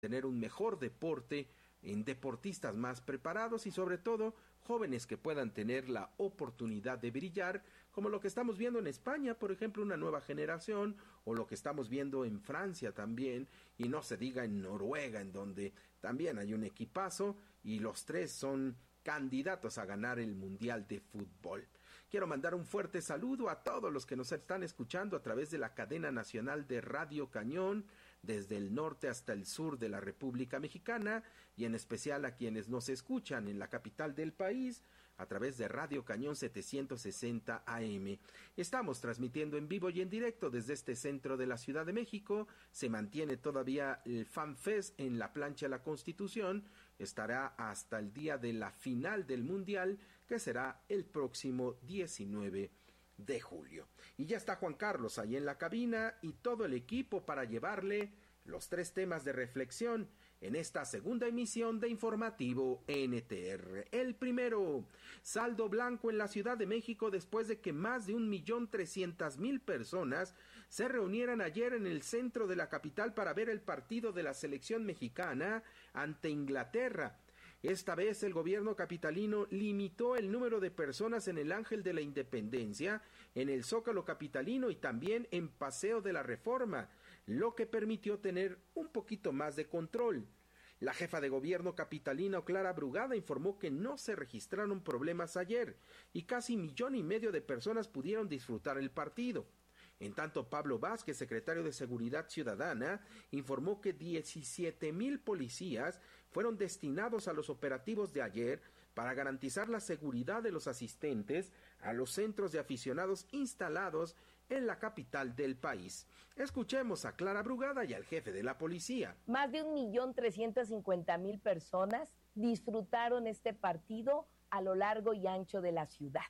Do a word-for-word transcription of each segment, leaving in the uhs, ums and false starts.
tener un mejor deporte, en deportistas más preparados y sobre todo jóvenes que puedan tener la oportunidad de brillar, como lo que estamos viendo en España, por ejemplo, una nueva generación, o lo que estamos viendo en Francia también, y no se diga en Noruega, en donde también hay un equipazo y los tres son candidatos a ganar el Mundial de Fútbol. Quiero mandar un fuerte saludo a todos los que nos están escuchando a través de la cadena nacional de Radio Cañón, desde el norte hasta el sur de la República Mexicana, y en especial a quienes nos escuchan en la capital del país, a través de Radio Cañón setecientos sesenta A M. Estamos transmitiendo en vivo y en directo desde este centro de la Ciudad de México. Se mantiene todavía el FanFest en la plancha de la Constitución. Estará hasta el día de la final del Mundial, que será el próximo diecinueve de julio. Y ya está Juan Carlos ahí en la cabina y todo el equipo para llevarle los tres temas de reflexión en esta segunda emisión de Informativo N T R. El primero, saldo blanco en la Ciudad de México después de que más de un millón trescientas mil personas se reunieran ayer en el centro de la capital para ver el partido de la selección mexicana ante Inglaterra. Esta vez el gobierno capitalino limitó el número de personas en el Ángel de la Independencia, en el Zócalo capitalino y también en Paseo de la Reforma, lo que permitió tener un poquito más de control. La jefa de gobierno capitalino, Clara Brugada, informó que no se registraron problemas ayer y casi millón y medio de personas pudieron disfrutar el partido. En tanto, Pablo Vázquez, secretario de Seguridad Ciudadana, informó que diecisiete mil policías fueron destinados a los operativos de ayer para garantizar la seguridad de los asistentes a los centros de aficionados instalados en la capital del país. Escuchemos a Clara Brugada y al jefe de la policía. Más de un millón trescientas cincuenta mil personas disfrutaron este partido a lo largo y ancho de la ciudad.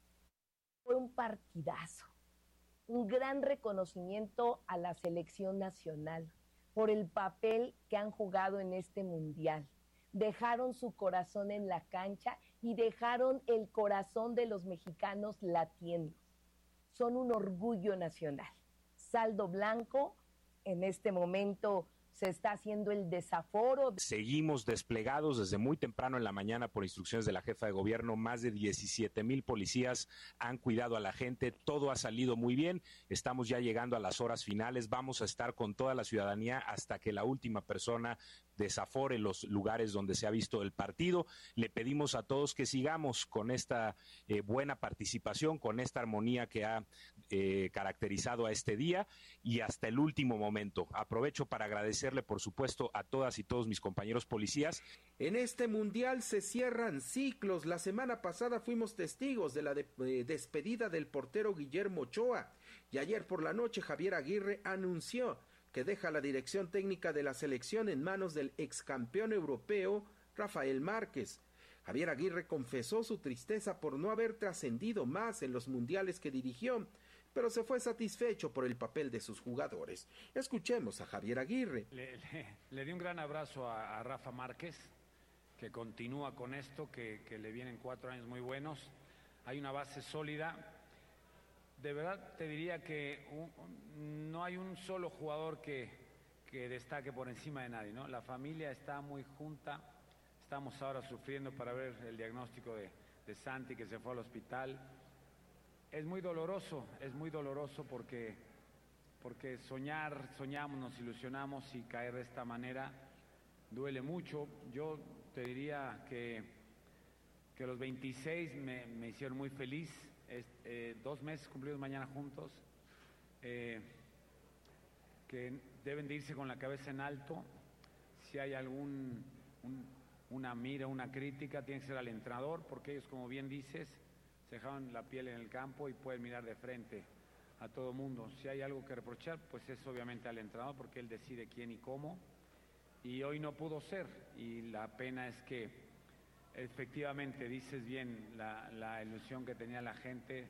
Fue un partidazo. Un gran reconocimiento a la selección nacional por el papel que han jugado en este mundial. Dejaron su corazón en la cancha y dejaron el corazón de los mexicanos latiendo. Son un orgullo nacional. Saldo blanco, en este momento se está haciendo el desaforo. Seguimos desplegados desde muy temprano en la mañana por instrucciones de la jefa de gobierno. Más de diecisiete mil policías han cuidado a la gente. Todo ha salido muy bien. Estamos ya llegando a las horas finales. Vamos a estar con toda la ciudadanía hasta que la última persona desafore los lugares donde se ha visto el partido. Le pedimos a todos que sigamos con esta eh, buena participación, con esta armonía que ha eh, caracterizado a este día y hasta el último momento. Aprovecho para agradecerle, por supuesto, a todas y todos mis compañeros policías. En este mundial se cierran ciclos. La semana pasada fuimos testigos de la de, eh, despedida del portero Guillermo Ochoa y ayer por la noche Javier Aguirre anunció que deja la dirección técnica de la selección en manos del ex campeón europeo Rafael Márquez. Javier Aguirre confesó su tristeza por no haber trascendido más en los mundiales que dirigió, pero se fue satisfecho por el papel de sus jugadores. Escuchemos a Javier Aguirre. Le, le, le di un gran abrazo a, a Rafa Márquez, que continúa con esto, que, que le vienen cuatro años muy buenos. Hay una base sólida. De verdad te diría que un, no hay un solo jugador que, que destaque por encima de nadie, ¿no? La familia está muy junta. Estamos ahora sufriendo para ver el diagnóstico de, de Santi, que se fue al hospital. Es muy doloroso, es muy doloroso porque, porque soñar, soñamos, nos ilusionamos y caer de esta manera duele mucho. Yo te diría que, que los veintiséis me, me hicieron muy feliz. Es, eh, dos meses cumplidos mañana juntos, eh, que deben de irse con la cabeza en alto. Si hay algún un, una mira, una crítica, tiene que ser al entrenador, porque ellos, como bien dices, se dejaron la piel en el campo y pueden mirar de frente a todo mundo. Si hay algo que reprochar, pues es obviamente al entrenador, porque él decide quién y cómo, y hoy no pudo ser, y la pena es que efectivamente, dices bien, la, la ilusión que tenía la gente,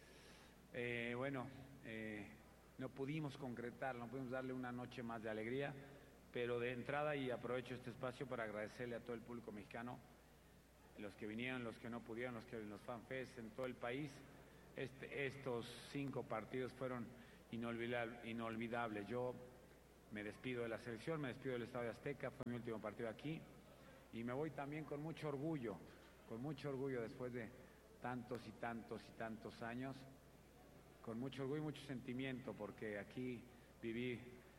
eh, bueno, eh, no pudimos concretar, no pudimos darle una noche más de alegría, pero de entrada, y aprovecho este espacio para agradecerle a todo el público mexicano, los que vinieron, los que no pudieron, los que en los fanfests en todo el país, este, estos cinco partidos fueron inolvidables. Yo me despido de la selección, me despido del Estadio Azteca, fue mi último partido aquí y me voy también con mucho orgullo, con mucho orgullo después de tantos y tantos y tantos años, con mucho orgullo y mucho sentimiento, porque aquí viví,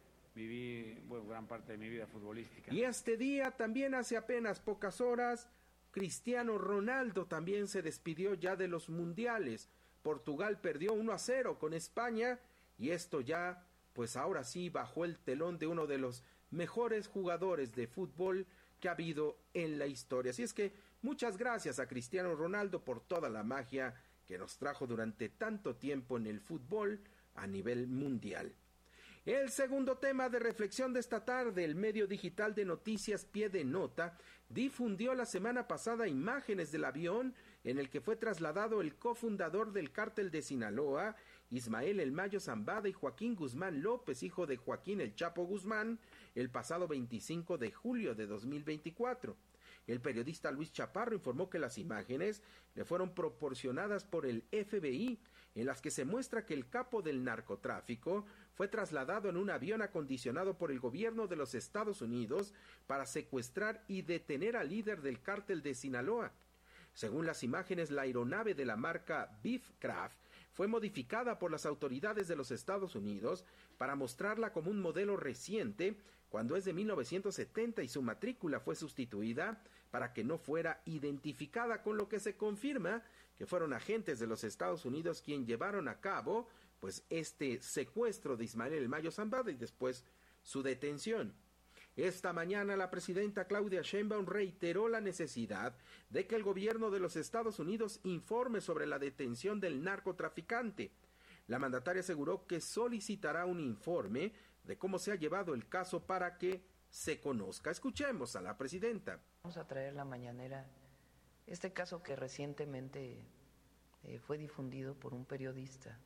viví bueno, gran parte de mi vida futbolística. Y este día, también hace apenas pocas horas, Cristiano Ronaldo también se despidió ya de los mundiales. Portugal perdió uno a cero con España y esto ya, pues ahora sí, bajó el telón de uno de los mejores jugadores de fútbol que ha habido en la historia. Así es que muchas gracias a Cristiano Ronaldo por toda la magia que nos trajo durante tanto tiempo en el fútbol a nivel mundial. El segundo tema de reflexión de esta tarde, el medio digital de noticias Pie de Nota difundió la semana pasada imágenes del avión en el que fue trasladado el cofundador del cártel de Sinaloa, Ismael El Mayo Zambada, y Joaquín Guzmán López, hijo de Joaquín El Chapo Guzmán, el pasado veinticinco de julio de dos mil veinticuatro. El periodista Luis Chaparro informó que las imágenes le fueron proporcionadas por el F B I, en las que se muestra que el capo del narcotráfico fue trasladado en un avión acondicionado por el gobierno de los Estados Unidos para secuestrar y detener al líder del cártel de Sinaloa. Según las imágenes, la aeronave de la marca Beechcraft fue modificada por las autoridades de los Estados Unidos para mostrarla como un modelo reciente, cuando es de mil novecientos setenta y su matrícula fue sustituida para que no fuera identificada, con lo que se confirma que fueron agentes de los Estados Unidos quienes llevaron a cabo pues este secuestro de Ismael El Mayo Zambada y después su detención. Esta mañana la presidenta Claudia Sheinbaum reiteró la necesidad de que el gobierno de los Estados Unidos informe sobre la detención del narcotraficante. La mandataria aseguró que solicitará un informe de cómo se ha llevado el caso para que se conozca. Escuchemos a la presidenta. Vamos a traer la mañanera este caso que recientemente eh, fue difundido por un periodista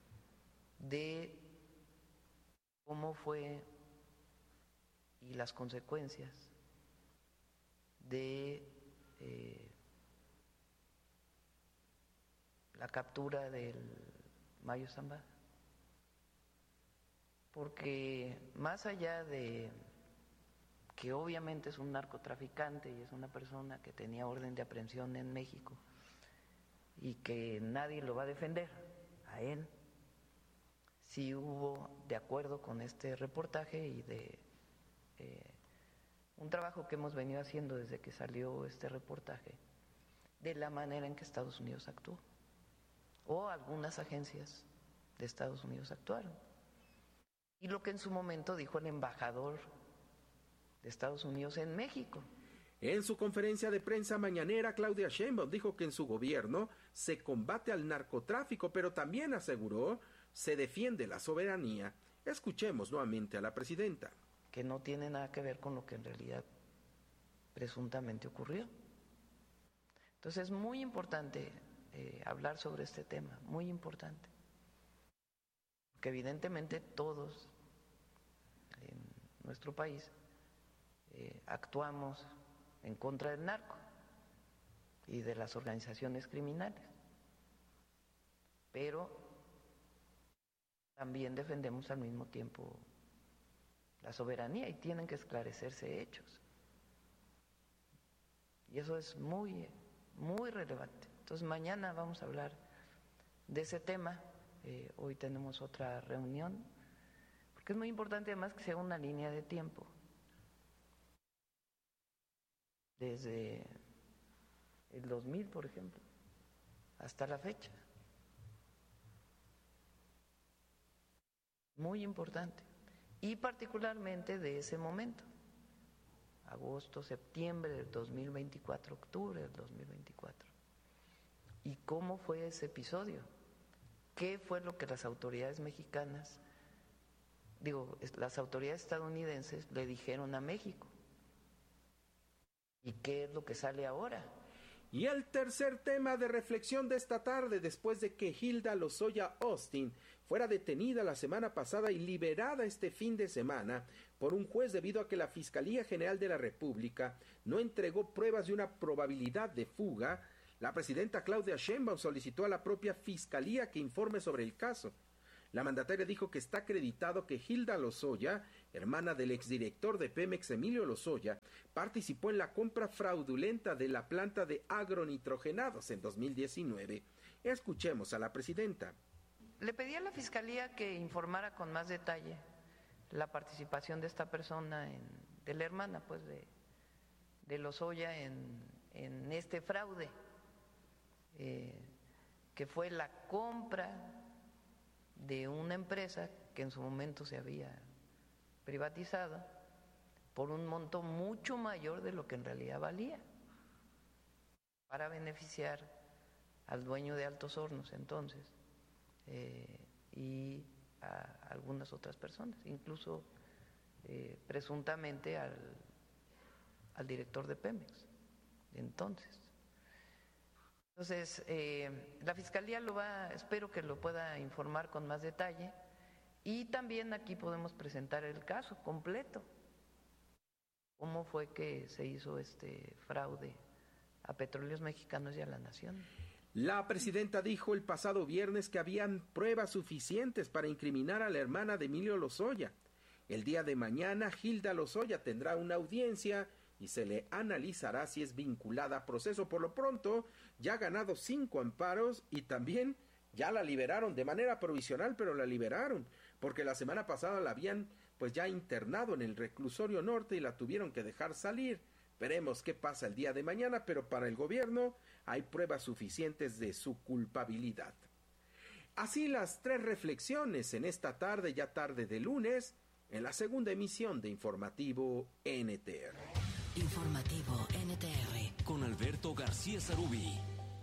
de cómo fue y las consecuencias de eh, la captura del Mayo Zambada. Porque más allá de que obviamente es un narcotraficante y es una persona que tenía orden de aprehensión en México y que nadie lo va a defender a él, sí hubo, de acuerdo con este reportaje y de eh, un trabajo que hemos venido haciendo desde que salió este reportaje, de la manera en que Estados Unidos actuó, o algunas agencias de Estados Unidos actuaron. Y lo que en su momento dijo el embajador de Estados Unidos en México. En su conferencia de prensa mañanera, Claudia Sheinbaum dijo que en su gobierno se combate al narcotráfico, pero también aseguró se defiende la soberanía. Escuchemos nuevamente a la presidenta. Que no tiene nada que ver con lo que en realidad presuntamente ocurrió. Entonces es muy importante eh, hablar sobre este tema, muy importante. Porque evidentemente todos en nuestro país eh, actuamos en contra del narco y de las organizaciones criminales, pero también defendemos al mismo tiempo la soberanía y tienen que esclarecerse hechos. Y eso es muy, muy relevante. Entonces mañana vamos a hablar de ese tema. Eh, hoy tenemos otra reunión, porque es muy importante además que sea una línea de tiempo. Desde el dos mil, por ejemplo, hasta la fecha. Muy importante. Y particularmente de ese momento, agosto, septiembre del dos mil veinticuatro, octubre del dos mil veinticuatro. ¿Y cómo fue ese episodio? ¿Qué fue lo que las autoridades mexicanas, digo, las autoridades estadounidenses le dijeron a México? ¿Y qué es lo que sale ahora? Y el tercer tema de reflexión de esta tarde, después de que Hilda Lozoya Austin fuera detenida la semana pasada y liberada este fin de semana por un juez debido a que la Fiscalía General de la República no entregó pruebas de una probabilidad de fuga, la presidenta Claudia Sheinbaum solicitó a la propia Fiscalía que informe sobre el caso. La mandataria dijo que está acreditado que Hilda Lozoya hermana del exdirector de Pemex, Emilio Lozoya, participó en la compra fraudulenta de la planta de agronitrogenados en dos mil diecinueve. Escuchemos a la presidenta. Le pedí a la Fiscalía que informara con más detalle la participación de esta persona, en, de la hermana pues de, de Lozoya en, en este fraude, eh, que fue la compra de una empresa que en su momento se había privatizado por un monto mucho mayor de lo que en realidad valía, para beneficiar al dueño de Altos Hornos entonces eh, y a algunas otras personas, incluso eh, presuntamente al, al director de Pemex entonces. Entonces, eh, la Fiscalía lo va, espero que lo pueda informar con más detalle, y también aquí podemos presentar el caso completo, cómo fue que se hizo este fraude a Petróleos Mexicanos y a la Nación. La presidenta dijo el pasado viernes que habían pruebas suficientes para incriminar a la hermana de Emilio Lozoya. El día de mañana, Hilda Lozoya tendrá una audiencia y se le analizará si es vinculada a proceso. Por lo pronto, ya ha ganado cinco amparos y también ya la liberaron de manera provisional, pero la liberaron, porque la semana pasada la habían pues ya internado en el reclusorio norte y la tuvieron que dejar salir. Veremos qué pasa el día de mañana, pero para el gobierno hay pruebas suficientes de su culpabilidad. Así las tres reflexiones en esta tarde, ya tarde de lunes, en la segunda emisión de Informativo N T R. Informativo N T R con Alberto García Sarubí.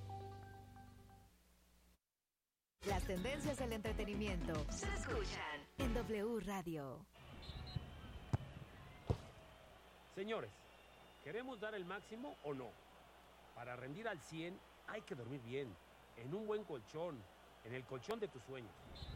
Las tendencias del entretenimiento se escuchan en W Radio. Señores, ¿queremos dar el máximo o no? Para rendir al cien hay que dormir bien, en un buen colchón, en el colchón de tus sueños.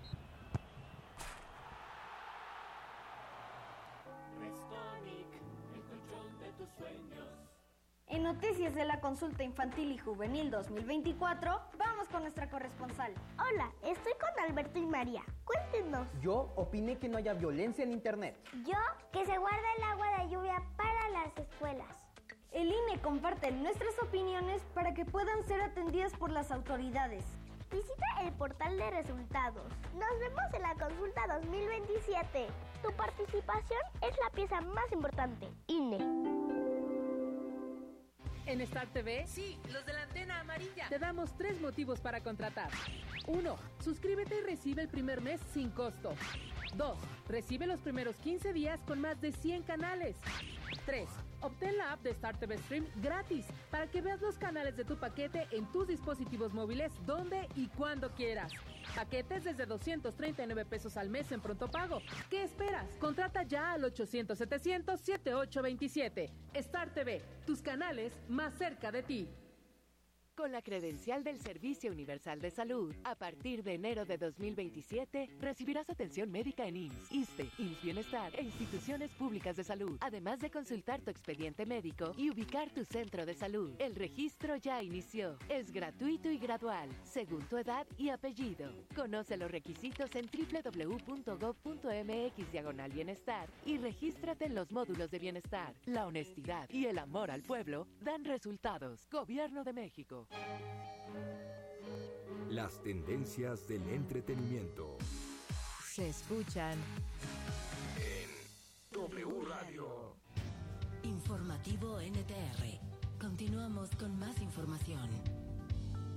Restonic, el colchón de tus sueños. En noticias de la consulta infantil y juvenil dos mil veinticuatro, vamos con nuestra corresponsal. Hola, estoy con Alberto y María. Cuéntenos. Yo opiné que no haya violencia en internet. Yo, que se guarde el agua de lluvia para las escuelas. El I N E comparte nuestras opiniones para que puedan ser atendidas por las autoridades. Visita el portal de resultados. Nos vemos en la consulta dos mil veintisiete. Tu participación es la pieza más importante. I N E. En Star T V, sí, los de la antena amarilla, te damos tres motivos para contratar. Uno, suscríbete y recibe el primer mes sin costo. Dos, recibe los primeros quince días con más de cien canales. Tres, obtén la app de Star T V Stream gratis para que veas los canales de tu paquete en tus dispositivos móviles donde y cuando quieras. Paquetes desde doscientos treinta y nueve pesos al mes en pronto pago. ¿Qué esperas? Contrata ya al ochocientos setecientos setenta y ocho veintisiete. Star T V, tus canales más cerca de ti. Con la credencial del Servicio Universal de Salud, a partir de enero de dos mil veintisiete, recibirás atención médica en I M S S, ISSSTE, I M S S Bienestar e instituciones públicas de salud, además de consultar tu expediente médico y ubicar tu centro de salud. El registro ya inició. Es gratuito y gradual, según tu edad y apellido. Conoce los requisitos en doble u doble u doble u punto gob punto eme equis diagonal bienestar y regístrate en los módulos de bienestar. La honestidad y el amor al pueblo dan resultados. Gobierno de México. Las tendencias del entretenimiento se escuchan en W Radio. Informativo N T R. Continuamos con más información.